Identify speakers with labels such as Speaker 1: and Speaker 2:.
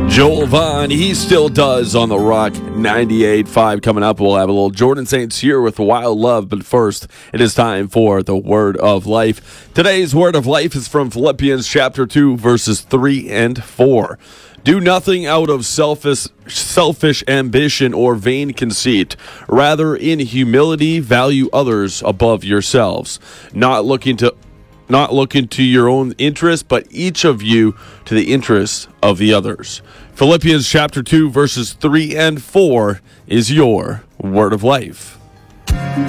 Speaker 1: Joel Vaughn, he still does on the Rock 98.5 coming up. We'll have a little Jordan Saints here with Wild Love, but first it is time for the Word of Life. Today's Word of Life is from Philippians chapter 2, verses 3 and 4. Do nothing out of selfish ambition or vain conceit. Rather, in humility, value others above yourselves, not looking to your own interest, but each of you to the interests of the others. Philippians chapter 2, verses 3 and 4 is your Word of Life.